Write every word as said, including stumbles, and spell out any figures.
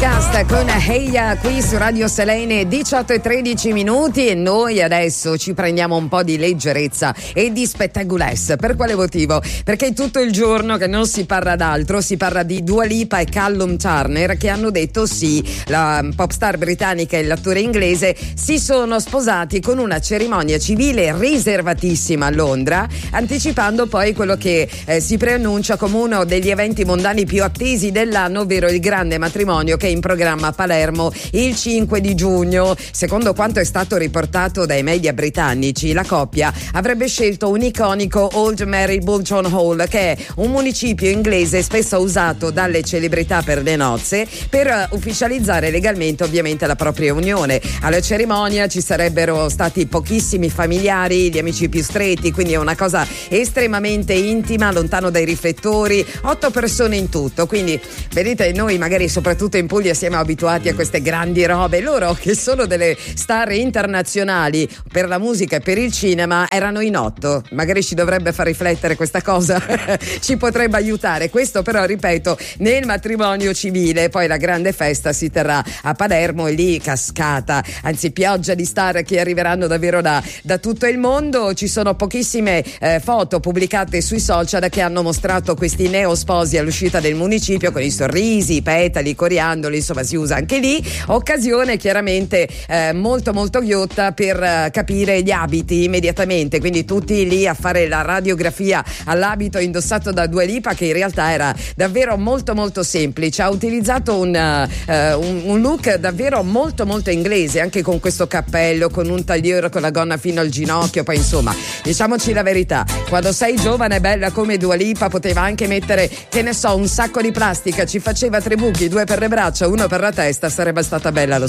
Casta con Heia qui su Radio Selene, diciotto e tredici minuti, e noi adesso ci prendiamo un po' di leggerezza e di spettacolesse. Per quale motivo? Perché tutto il giorno che non si parla d'altro, si parla di Dua Lipa e Callum Turner, che hanno detto sì, la pop star britannica e l'attore inglese si sono sposati con una cerimonia civile riservatissima a Londra, anticipando poi quello che eh, si preannuncia come uno degli eventi mondani più attesi dell'anno, ovvero il grande matrimonio che in programma a Palermo il cinque di giugno. Secondo quanto è stato riportato dai media britannici, la coppia avrebbe scelto un iconico Old Marylebone Hall, che è un municipio inglese spesso usato dalle celebrità per le nozze, per ufficializzare legalmente ovviamente la propria unione. Alla cerimonia ci sarebbero stati pochissimi familiari, gli amici più stretti, quindi è una cosa estremamente intima, lontano dai riflettori, otto persone in tutto. Quindi vedete, noi magari soprattutto in Puglia siamo abituati a queste grandi robe, loro che sono delle star internazionali per la musica e per il cinema erano in otto. Magari ci dovrebbe far riflettere questa cosa, ci potrebbe aiutare. Questo però, ripeto, nel matrimonio civile. Poi la grande festa si terrà a Palermo e lì cascata, anzi pioggia di star che arriveranno davvero da, da tutto il mondo. Ci sono pochissime eh, foto pubblicate sui social che hanno mostrato questi neosposi all'uscita del municipio con i sorrisi, i petali, i coriandoli, insomma si usa anche lì. Occasione chiaramente eh, molto molto ghiotta per eh, capire gli abiti immediatamente, quindi tutti lì a fare la radiografia all'abito indossato da Dua Lipa, che in realtà era davvero molto molto semplice. Ha utilizzato un, uh, un, un look davvero molto molto inglese, anche con questo cappello, con un tagliore con la gonna fino al ginocchio. Poi insomma, diciamoci la verità, quando sei giovane e bella come Dua Lipa poteva anche mettere, che ne so, un sacco di plastica, ci faceva tre buchi, due per le braccia, uno per la testa, sarebbe stata bella lo